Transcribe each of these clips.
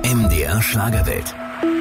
MDR Schlagerwelt.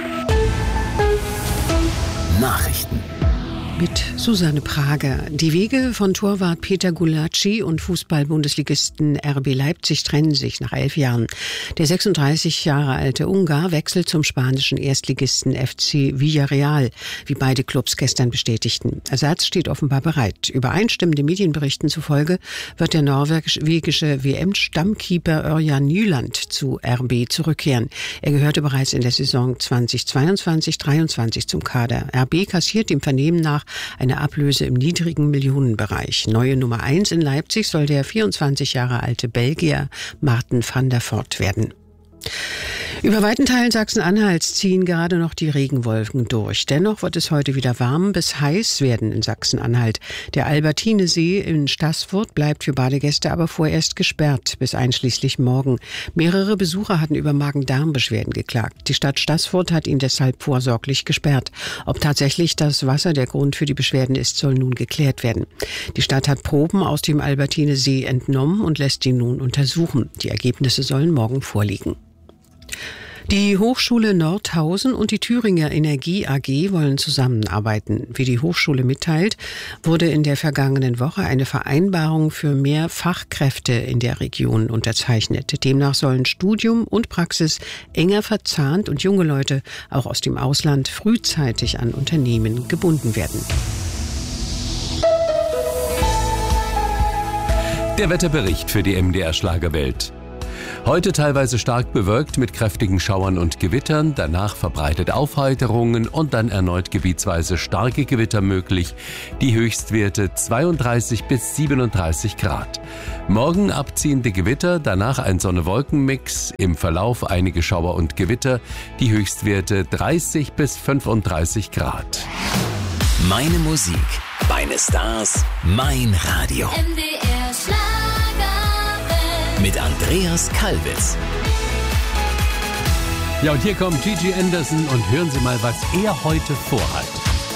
Nachrichten. Mit Susanne Prager. Die Wege von Torwart Peter Gulacsi und Fußball-Bundesligisten RB Leipzig trennen sich nach 11 Jahren. Der 36 Jahre alte Ungar wechselt zum spanischen Erstligisten FC Villarreal, wie beide Clubs gestern bestätigten. Ersatz steht offenbar bereit. Übereinstimmende Medienberichten zufolge wird der norwegische WM-Stammkeeper Ørjan Nyland zu RB zurückkehren. Er gehörte bereits in der Saison 2022-23 zum Kader. RB kassiert dem Vernehmen nach eine Ablöse im niedrigen Millionenbereich. Neue Nummer 1 in Leipzig soll der 24 Jahre alte Belgier Marten van der Voort werden. Über weiten Teilen Sachsen-Anhalts ziehen gerade noch die Regenwolken durch. Dennoch wird es heute wieder warm bis heiß werden in Sachsen-Anhalt. Der Albertinesee in Staßfurt bleibt für Badegäste aber vorerst gesperrt bis einschließlich morgen. Mehrere Besucher hatten über Magen-Darm-Beschwerden geklagt. Die Stadt Staßfurt hat ihn deshalb vorsorglich gesperrt. Ob tatsächlich das Wasser der Grund für die Beschwerden ist, soll nun geklärt werden. Die Stadt hat Proben aus dem Albertinesee entnommen und lässt die nun untersuchen. Die Ergebnisse sollen morgen vorliegen. Die Hochschule Nordhausen und die Thüringer Energie AG wollen zusammenarbeiten. Wie die Hochschule mitteilt, wurde in der vergangenen Woche eine Vereinbarung für mehr Fachkräfte in der Region unterzeichnet. Demnach sollen Studium und Praxis enger verzahnt und junge Leute auch aus dem Ausland frühzeitig an Unternehmen gebunden werden. Der Wetterbericht für die MDR Schlagerwelt. Heute teilweise stark bewölkt mit kräftigen Schauern und Gewittern, danach verbreitet Aufheiterungen und dann erneut gebietsweise starke Gewitter möglich. Die Höchstwerte 32 bis 37 Grad. Morgen abziehende Gewitter, danach ein Sonne-Wolken-Mix, im Verlauf einige Schauer und Gewitter, die Höchstwerte 30 bis 35 Grad. Meine Musik, meine Stars, mein Radio. MDR Schlagerwelt. Mit Andreas Kalbitz. Ja, und hier kommt Gigi Anderson und hören Sie mal, was er heute vorhat.